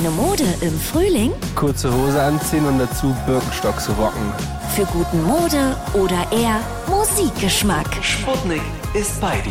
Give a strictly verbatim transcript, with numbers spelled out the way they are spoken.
deine Mode im Frühling? Kurze Hose anziehen und dazu Birkenstocks rocken. Für guten Mode- oder eher Musikgeschmack? Sputnik ist bei dir.